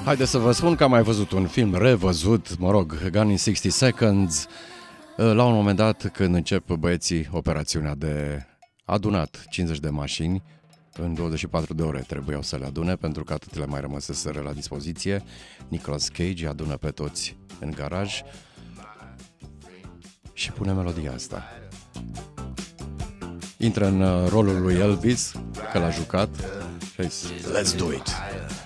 Haideți să vă spun că am mai văzut un film revăzut, Gone in 60 Seconds, la un moment dat când încep băieții operațiunea de adunat 50 de mașini, în 24 de ore trebuiau să le adune pentru că atât le mai rămăseseră la dispoziție. Nicolas Cage adună pe toți în garaj și pune melodia asta. Intră în rolul lui Elvis, că l-a jucat și a zis, let's do it!